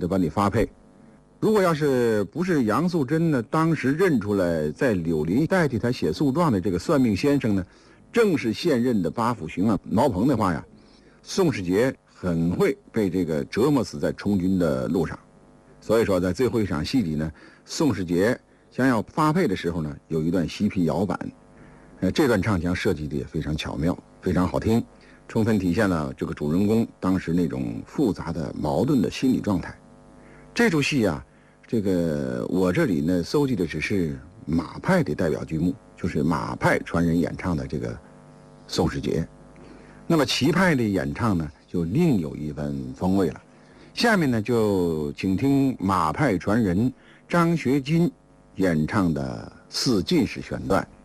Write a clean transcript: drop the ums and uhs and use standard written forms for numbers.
的把你发配。如果要是不是杨素贞呢，当时认出来在柳林代替他写诉状的这个算命先生呢，正是现任的八府巡按毛鹏的话呀，宋世杰很会被这个折磨死在充军的路上。所以说，在最后一场戏里呢，宋世杰将要发配的时候呢，有一段嬉皮摇板，这段唱腔设计的也非常巧妙，非常好听，充分体现了这个主人公当时那种复杂的矛盾的心理状态。这出戏啊，这个我这里呢搜集的只是马派的代表剧目，就是马派传人演唱的这个宋世杰。那么齐派的演唱呢，就另有一番风味了。下面呢，就请听马派传人张学金演唱的《四进士》选段。